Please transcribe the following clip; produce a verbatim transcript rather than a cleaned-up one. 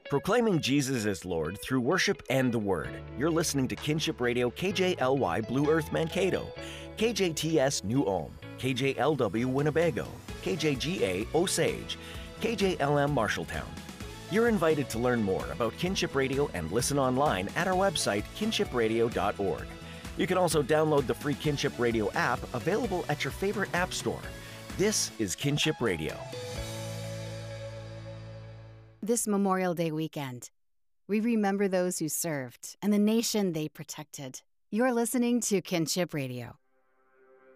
Proclaiming Jesus as Lord through worship and the Word. You're listening to Kinship Radio K J L Y Blue Earth Mankato, K J T S New Ulm, K J L W Winnebago, K J G A Osage, K J L M Marshalltown. You're invited to learn more about Kinship Radio and listen online at our website, kinship radio dot org. You can also download the free Kinship Radio app available at your favorite app store. This is Kinship Radio. This Memorial Day weekend, we remember those who served and the nation they protected. You're listening to Kinship Radio.